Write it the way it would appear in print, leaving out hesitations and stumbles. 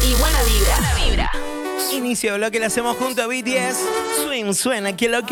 y buena vibra. Inicio de bloque lo hacemos junto a BTS. Swing, suena, que lo que.